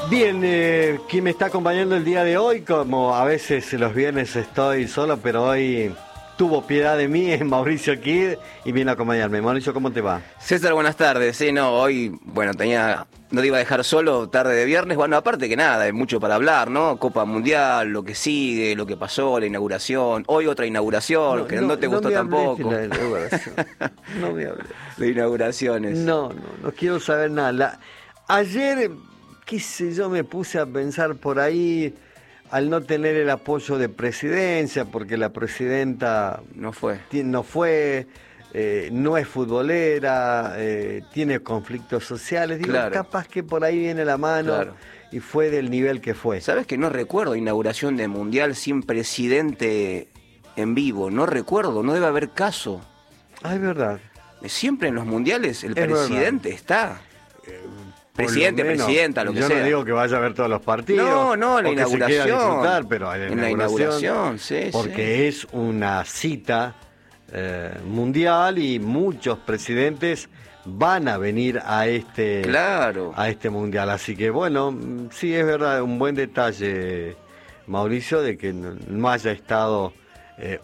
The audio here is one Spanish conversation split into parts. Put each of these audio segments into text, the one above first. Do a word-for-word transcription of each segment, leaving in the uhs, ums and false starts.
Bien, eh, quien me está acompañando el día de hoy, como a veces los viernes estoy solo, pero hoy tuvo piedad de mí, es Mauricio Kid y viene a acompañarme. Mauricio, ¿cómo te va? César, buenas tardes. Sí, no, hoy, bueno, tenía, no te iba a dejar solo, tarde de viernes. Bueno, aparte que nada, hay mucho para hablar, ¿no? Copa Mundial, lo que sigue, lo que pasó, la inauguración. Hoy otra inauguración, no, que no, no te no gustó tampoco. De la inauguración. No me hables. De inauguraciones. No, no, no quiero saber nada. La... Ayer, qué sé yo, me puse a pensar por ahí, al no tener el apoyo de presidencia, porque la presidenta no fue, no fue, eh, no es futbolera, eh, tiene conflictos sociales, digo, claro. Capaz que por ahí viene la mano, claro. Y fue del nivel que fue. ¿Sabes que no recuerdo inauguración de Mundial sin presidente en vivo? No recuerdo, no debe haber caso. Ah, es verdad. Siempre en los mundiales el es presidente verdad. está. Eh, Presidente, menos, presidenta, lo que yo sea. Yo no digo que vaya a ver todos los partidos. No, no, la inauguración. Se disfrutar, pero en la, en inauguración, la inauguración, sí, porque sí. es una cita eh, mundial y muchos presidentes van a venir a este, claro. a este mundial. Así que bueno, sí es verdad, un buen detalle, Mauricio, de que no, no haya estado eh,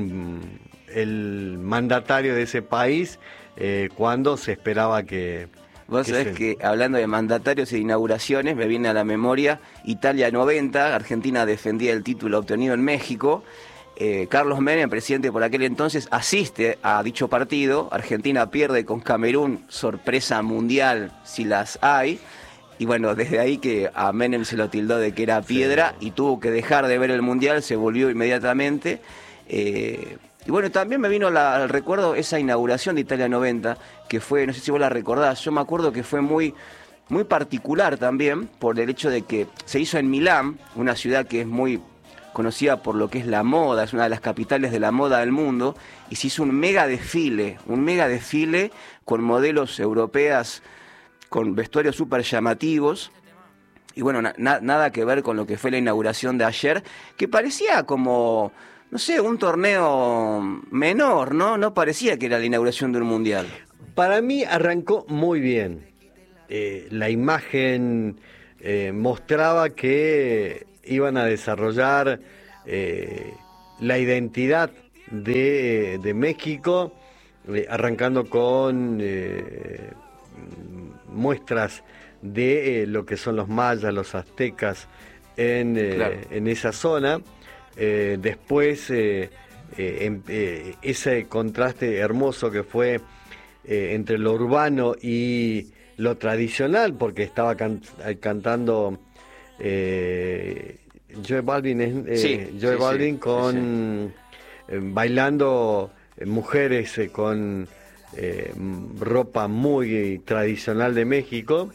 un el mandatario de ese país eh, cuando se esperaba que... Vos sabés que hablando de mandatarios e inauguraciones, me viene a la memoria Italia noventa, Argentina defendía el título obtenido en México, eh, Carlos Menem, presidente por aquel entonces, asiste a dicho partido, Argentina pierde con Camerún, sorpresa mundial si las hay, y bueno, desde ahí que a Menem se lo tildó de que era piedra sí. Y tuvo que dejar de ver el Mundial, se volvió inmediatamente. Eh, Y bueno, también me vino la, al recuerdo esa inauguración de Italia noventa, que fue, no sé si vos la recordás, yo me acuerdo que fue muy, muy particular también, por el hecho de que se hizo en Milán, una ciudad que es muy conocida por lo que es la moda, es una de las capitales de la moda del mundo, y se hizo un mega desfile, un mega desfile con modelos europeas, con vestuarios súper llamativos, y bueno, na, nada que ver con lo que fue la inauguración de ayer, que parecía como... no sé, un torneo menor, ¿no? No parecía que era la inauguración de un mundial. Para mí arrancó muy bien. Eh, la imagen eh, mostraba que iban a desarrollar eh, la identidad de, de México, eh, arrancando con eh, muestras de eh, lo que son los mayas, los aztecas en, eh, claro. en esa zona. Eh, después eh, eh, eh, ese contraste hermoso que fue eh, entre lo urbano y lo tradicional, porque estaba can cantando eh, Joe Balvin, eh, sí, Joe sí, Balvin sí, con sí, sí. Eh, bailando eh, mujeres eh, con eh, ropa muy tradicional de México,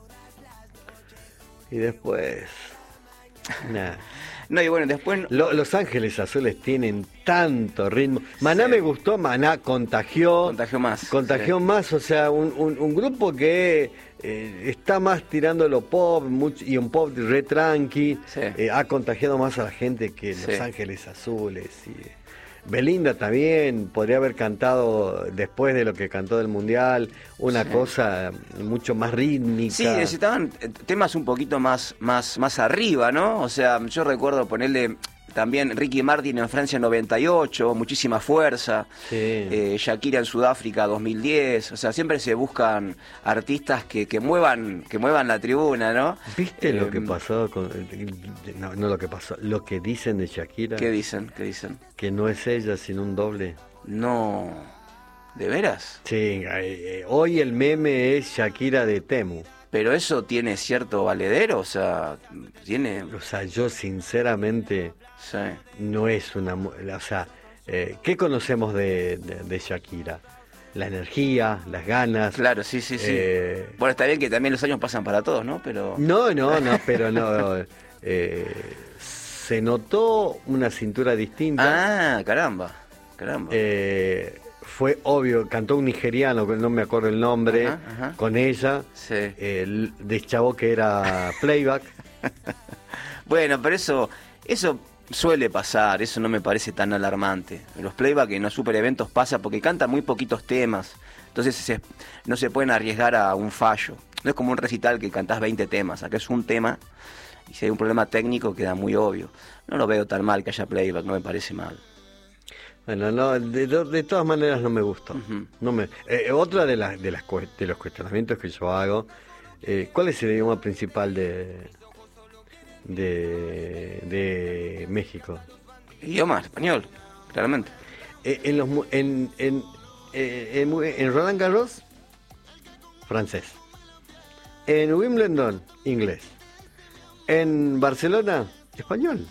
y después nada. No, y bueno, después... Lo, Los Ángeles Azules tienen tanto ritmo. Maná sí. Me gustó, Maná contagió. Contagió más. Contagió sí. más, o sea, un, un, un grupo que eh, está más tirando lo pop mucho, y un pop re tranqui. Sí. Eh, ha contagiado más a la gente que sí. Los Ángeles Azules. Y Belinda también podría haber cantado después de lo que cantó del Mundial, una sí. cosa mucho más rítmica. Sí, necesitaban temas un poquito más, más, más arriba, ¿no? O sea, yo recuerdo ponerle también Ricky Martin en Francia noventa y ocho, muchísima fuerza, sí. eh, Shakira en Sudáfrica dos mil diez, o sea, siempre se buscan artistas que, que muevan que muevan la tribuna, ¿no? ¿Viste eh, lo que pasó con no, no lo que pasó, lo que dicen de Shakira? ¿Qué dicen? ¿Qué dicen? Que no es ella, sino un doble. No, ¿de veras? Sí, eh, hoy el meme es Shakira de Temu. Pero eso tiene cierto valedero, o sea, tiene... O sea, yo sinceramente sí. no es una... O sea, eh, ¿qué conocemos de, de, de Shakira? La energía, las ganas. Claro, sí, sí, sí. Eh... Bueno, está bien que también los años pasan para todos, ¿no? Pero... No, no, no, pero no... eh, se notó una cintura distinta. Ah, caramba, caramba. Eh... Fue obvio, cantó un nigeriano, no me acuerdo el nombre, ajá, ajá. con ella, sí. eh, deschavó que era playback. Bueno, pero eso, eso suele pasar, eso no me parece tan alarmante. Los playback en los super eventos pasa porque cantan muy poquitos temas, entonces se, no se pueden arriesgar a un fallo. No es como un recital que cantás veinte temas, acá es un tema, y si hay un problema técnico queda muy obvio. No lo veo tan mal que haya playback, no me parece mal. Bueno, no, de, de todas maneras no me gustó. Uh-huh. No me, eh, otra de, las, de, las, de los cuestionamientos que yo hago, eh, ¿cuál es el idioma principal de, de, de México? Idioma español, claramente. Eh, en, los, en, en, eh, en, en Roland Garros, francés. En Wimbledon, inglés. En Barcelona, español.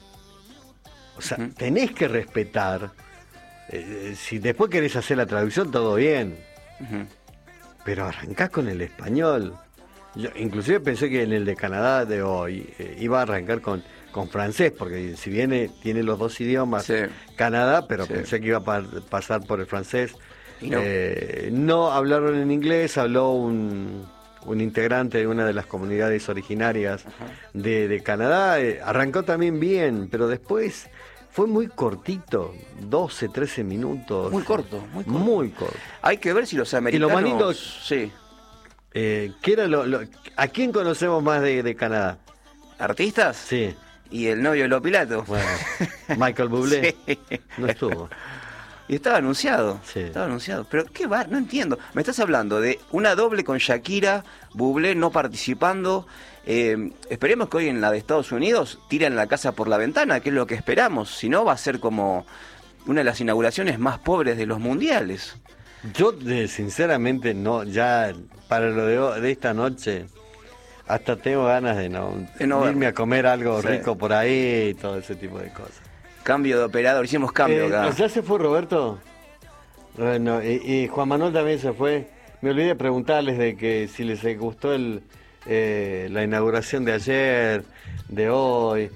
O sea, uh-huh. tenés que respetar. Eh, si después querés hacer la traducción, todo bien. Uh-huh. Pero arrancás con el español. Yo inclusive pensé que en el de Canadá de hoy eh, iba a arrancar con, con francés, porque si bien tiene los dos idiomas, sí. Canadá, pero sí. pensé que iba a pa- pasar por el francés. No. Eh, no hablaron en inglés, habló un, un integrante de una de las comunidades originarias de, de Canadá. Eh, arrancó también bien, pero después fue muy cortito, doce, trece minutos. Muy corto, muy corto. Muy corto. Hay que ver si los americanos... Y lo más lindo, sí. Eh, ¿qué era lo, lo, ¿A quién conocemos más de, de Canadá? ¿Artistas? Sí. Y el novio de Lo Pilato. Bueno, Michael Bublé. Sí. No estuvo. Y estaba anunciado. Sí. Estaba anunciado. Pero qué va, no entiendo. Me estás hablando de una doble con Shakira, Bublé no participando. Eh, esperemos que hoy en la de Estados Unidos tiren la casa por la ventana, que es lo que esperamos. Si no, va a ser como una de las inauguraciones más pobres de los mundiales. Yo, de, sinceramente, no, ya para lo de, de esta noche, hasta tengo ganas de no, de no irme a comer algo sí. rico por ahí y todo ese tipo de cosas. Cambio de operador, hicimos cambio eh, acá. ¿Ya se fue Roberto? Bueno, y, y Juan Manuel también se fue. Me olvidé de preguntarles de que si les gustó el, eh, la inauguración de ayer, de hoy.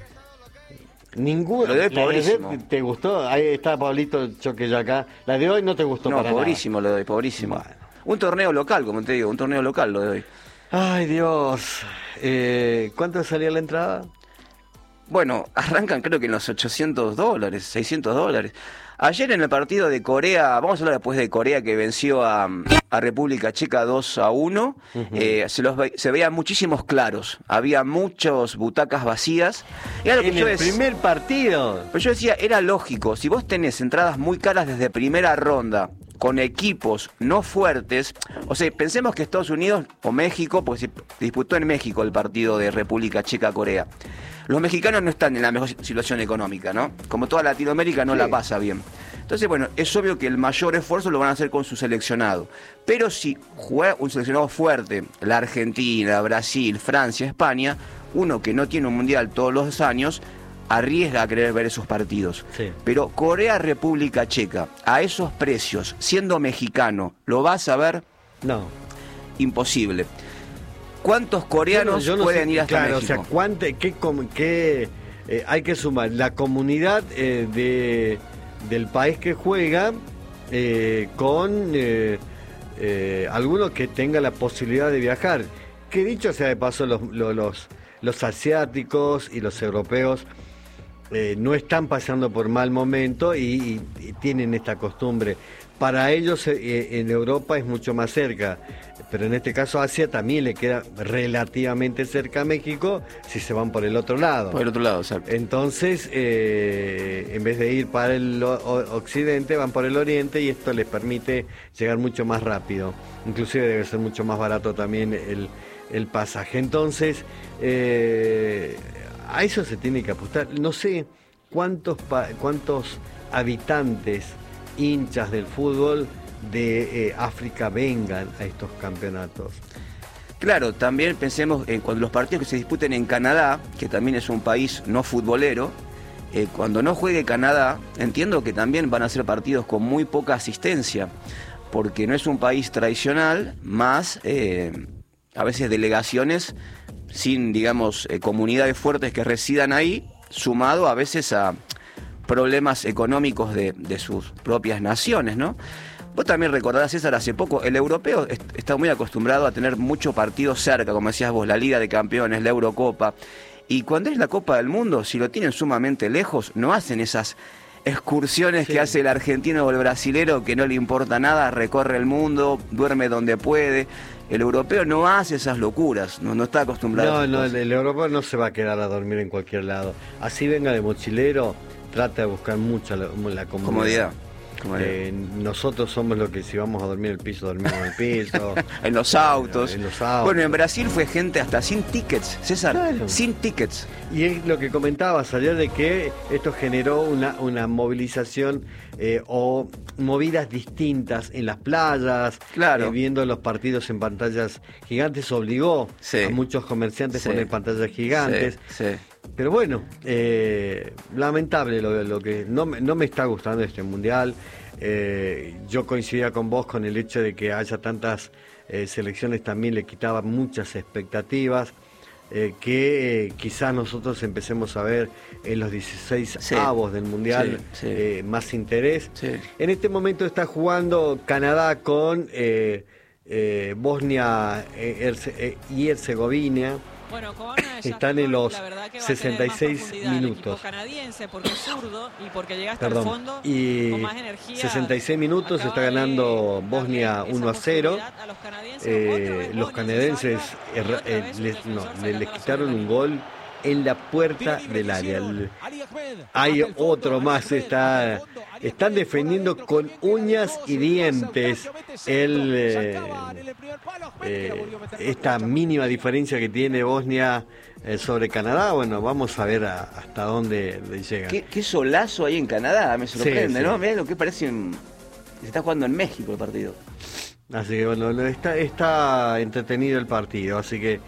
Ninguno. Lo de hoy pobrísimo. De, ¿te gustó? Ahí está Pablito Choque ya acá. La de hoy no te gustó no, para pobrísimo nada. Lo de hoy, pobrísimo. Bueno. Un torneo local, como te digo, un torneo local lo de hoy. Ay, Dios. Eh, ¿Cuánto salía la entrada? Bueno, arrancan creo que en los ochocientos dólares, seiscientos dólares. Ayer en el partido de Corea, vamos a hablar después de Corea que venció a, a República Checa dos a uno, uh-huh. eh, se, los ve, se veían muchísimos claros, había muchas butacas vacías. Era lo que en yo el es, primer partido. Pero yo decía, era lógico, si vos tenés entradas muy caras desde primera ronda, con equipos no fuertes, o sea, pensemos que Estados Unidos o México, porque se disputó en México el partido de República Checa-Corea. Los mexicanos no están en la mejor situación económica, ¿no? Como toda Latinoamérica no sí. la pasa bien. Entonces, bueno, es obvio que el mayor esfuerzo lo van a hacer con su seleccionado. Pero si juega un seleccionado fuerte, la Argentina, Brasil, Francia, España, uno que no tiene un mundial todos los años, arriesga a querer ver esos partidos. Sí. Pero Corea-República Checa, a esos precios, siendo mexicano, ¿lo vas a ver? No. Imposible. ¿Cuántos coreanos yo no, yo no pueden sé, ir hasta claro, México? O sea, ¿cuánto, qué, qué eh, hay que sumar? La comunidad eh, de, del país que juega eh, con eh, eh, algunos que tengan la posibilidad de viajar. Que dicho sea de paso, los, los, los, los asiáticos y los europeos eh, no están pasando por mal momento y, y, y tienen esta costumbre. Para ellos eh, en Europa es mucho más cerca, pero en este caso Asia también le queda relativamente cerca a México si se van por el otro lado. Por el otro lado, exacto. Entonces, eh, en vez de ir para el o- occidente, van por el oriente y esto les permite llegar mucho más rápido. Inclusive debe ser mucho más barato también el, el pasaje. Entonces, eh, a eso se tiene que apostar. No sé cuántos, pa- cuántos habitantes hinchas del fútbol de eh, África vengan a estos campeonatos. Claro, también pensemos en cuando los partidos que se disputen en Canadá, que también es un país no futbolero, eh, cuando no juegue Canadá, entiendo que también van a ser partidos con muy poca asistencia, porque no es un país tradicional, más eh, a veces delegaciones sin, digamos, eh, comunidades fuertes que residan ahí, sumado a veces a problemas económicos de, de sus propias naciones, ¿no? Vos también recordarás, César, hace poco, el europeo est- está muy acostumbrado a tener muchos partidos cerca, como decías vos, la Liga de Campeones, la Eurocopa, y cuando es la Copa del Mundo, si lo tienen sumamente lejos, no hacen esas excursiones sí. que hace el argentino o el brasilero que no le importa nada, recorre el mundo, duerme donde puede. El europeo no hace esas locuras, no, no está acostumbrado. No, no, el, el europeo no se va a quedar a dormir en cualquier lado. Así venga de mochilero, trata de buscar mucho la, la comodidad. Comodidad. Eh, nosotros somos los que si vamos a dormir en el piso, dormimos en el piso. en los autos. En los autos. Bueno, en Brasil fue gente hasta sin tickets, César, claro. sin tickets. Y es lo que comentabas ayer de que esto generó una, una movilización eh, o movidas distintas en las playas, claro. eh, viendo los partidos en pantallas gigantes, obligó sí. a muchos comerciantes a sí. poner pantallas gigantes. Sí. Sí. Pero bueno, eh, lamentable lo, lo que no, no me está gustando este mundial. Eh, yo coincidía con vos con el hecho de que haya tantas eh, selecciones, también le quitaba muchas expectativas eh, que eh, quizás nosotros empecemos a ver en los dieciséis sí. avos del mundial sí, sí. Eh, más interés. Sí. En este momento está jugando Canadá con eh, eh, Bosnia y Herzegovina. Bueno, con están en los sesenta y seis minutos. Canadiense porque es zurdo y porque llegaste Perdón. al fondo y con más energía. sesenta y seis minutos está ganando Bosnia uno a cero. Eh, los canadienses eh, eh, les, no, les, les quitaron un gol en la puerta del área. Hay otro más, está, están defendiendo con uñas y dientes el, eh, eh, esta mínima diferencia que tiene Bosnia eh, sobre Canadá. Bueno, vamos a ver a, hasta dónde llega. ¿Qué, qué solazo hay en Canadá, me sorprende, sí, ¿no? Sí. Mirá lo que parece un... se está jugando en México el partido. Así que bueno, está, está entretenido el partido, así que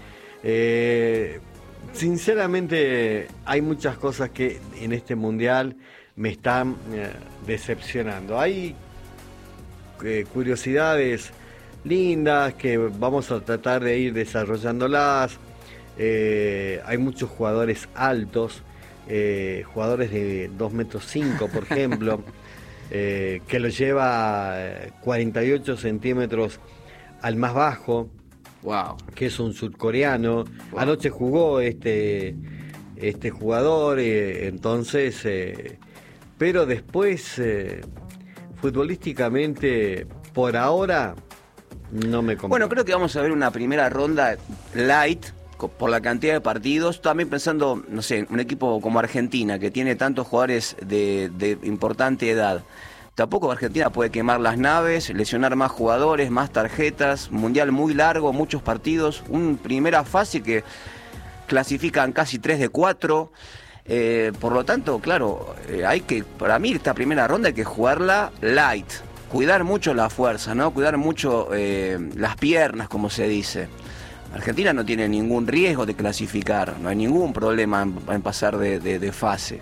eh, sinceramente hay muchas cosas que en este mundial me están eh, decepcionando. Hay eh, curiosidades lindas que vamos a tratar de ir desarrollándolas. Eh, hay muchos jugadores altos, eh, jugadores de dos metros cinco, por ejemplo, eh, que lo lleva cuarenta y ocho centímetros al más bajo. Wow. Que es un surcoreano. Wow. Anoche jugó este este jugador, eh, entonces, eh, pero después, eh, futbolísticamente, por ahora, no me convence. Bueno, creo que vamos a ver una primera ronda light por la cantidad de partidos. También pensando, no sé, un equipo como Argentina, que tiene tantos jugadores de, de importante edad. Tampoco Argentina puede quemar las naves, lesionar más jugadores, más tarjetas, mundial muy largo, muchos partidos, una primera fase que clasifican casi tres de cuatro, eh, por lo tanto, claro, eh, hay que, para mí esta primera ronda hay que jugarla light, cuidar mucho la fuerza, ¿no? Cuidar mucho eh, las piernas, como se dice. Argentina no tiene ningún riesgo de clasificar, no hay ningún problema en, en pasar de, de, de fase.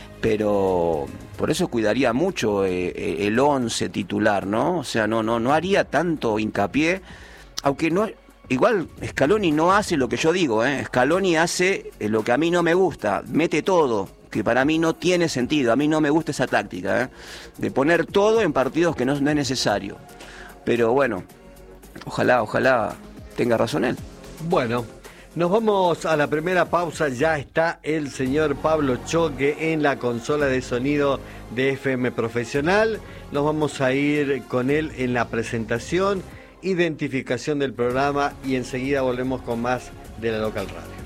Pero por eso cuidaría mucho eh, el once titular, ¿no? O sea, no, no, no haría tanto hincapié, aunque no, igual Scaloni no hace lo que yo digo, ¿eh? Scaloni hace lo que a mí no me gusta, mete todo, que para mí no tiene sentido, a mí no me gusta esa táctica, ¿eh? De poner todo en partidos que no, no es necesario. Pero bueno, ojalá, ojalá tenga razón él. Bueno. Nos vamos a la primera pausa, ya está el señor Pablo Choque en la consola de sonido de F M Profesional. Nos vamos a ir con él en la presentación, identificación del programa y enseguida volvemos con más de la Local Radio.